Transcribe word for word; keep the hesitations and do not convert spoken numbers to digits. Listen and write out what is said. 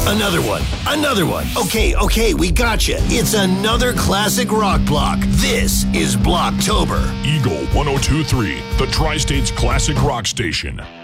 Another one. Another one. Okay, okay, we gotcha. It's another classic rock block. This is Blocktober. Eagle one oh two point three, the Tri-State's classic rock station.